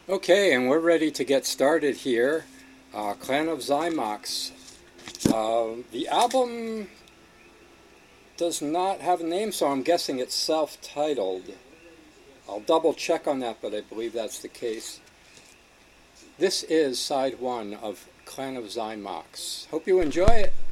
Okay, and we're ready to get started here. Clan of Zymox. The album does not have a name, so I'm guessing it's self-titled. I'll double check on that, but I believe that's the case. This is side one of Clan of Zymox. Hope you enjoy it.